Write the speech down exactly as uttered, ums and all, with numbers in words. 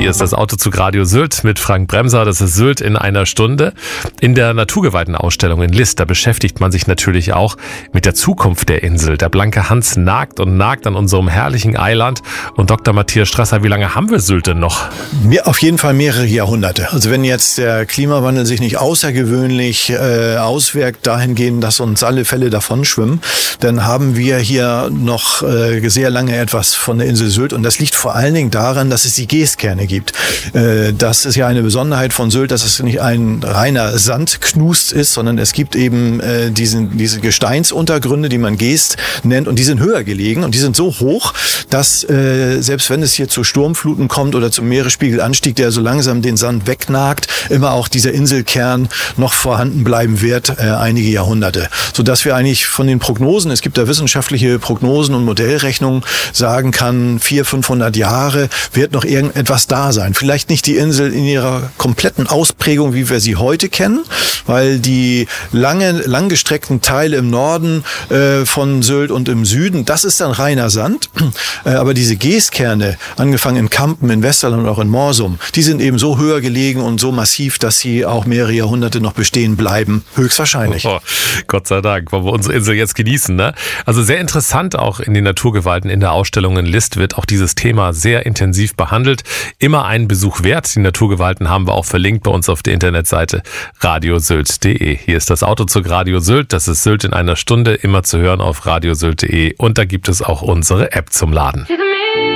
Hier ist das Autozug Radio Sylt mit Frank Bremser. Das ist Sylt in einer Stunde. In der Naturgewaltenausstellung in List, da beschäftigt man sich natürlich auch mit der Zukunft der Insel. Der blanke Hans nagt und nagt an unserem herrlichen Eiland. Und Doktor Matthias Strasser, wie lange haben wir Sylt denn noch? Mir auf jeden Fall mehrere Jahrhunderte. Also wenn jetzt der Klimawandel sich nicht außergewöhnlich äh, auswirkt, dahingehend, dass uns alle Fälle davon schwimmen, dann haben wir hier noch äh, sehr lange etwas von der Insel Sylt. Und das liegt vor allen Dingen daran, dass es die Geestkerne gibt. Äh, das ist ja eine Besonderheit von Sylt, dass es nicht ein reiner Sandknust ist, sondern es gibt eben äh, diesen, diese Gesteinsuntergründe, die man Geest nennt, und die sind höher gelegen und die sind so hoch, dass äh, selbst wenn es hier zu Sturmfluten kommt oder zum Meeresspiegelanstieg, der so langsam den Sand wegnagt, immer auch dieser Inselkern noch vorhanden bleiben wird, äh, einige Jahrhunderte. Sodass wir eigentlich von den Prognosen, es gibt da wissenschaftliche Prognosen und Modellrechnungen, sagen kann, vierhundert, fünfhundert Jahre wird noch irgendetwas da sein. Vielleicht nicht die Insel in ihrer kompletten Ausprägung, wie wir sie heute kennen, weil die lange, langgestreckten Teile im Norden äh, von Sylt und im Süden, das ist dann reiner Sand. Äh, aber diese Geestkerne, angefangen in Kampen, in Westerland und auch in Morsum, die sind eben so höher gelegen und so massiv, dass sie auch mehrere Jahrhunderte noch bestehen bleiben. Höchstwahrscheinlich. Oh, Gott sei Dank, wollen wir unsere Insel jetzt genießen, ne? Also sehr interessant auch in den Naturgewalten in der Ausstellung in List wird auch dieses Thema sehr intensiv behandelt. Immer einen Besuch wert. Die Naturgewalten haben wir auch verlinkt bei uns auf der Internetseite radiosylt punkt de. Hier ist das Autozug Radio Sylt. Das ist Sylt in einer Stunde. Immer zu hören auf radiosylt punkt de. Und da gibt es auch unsere App zum Laden.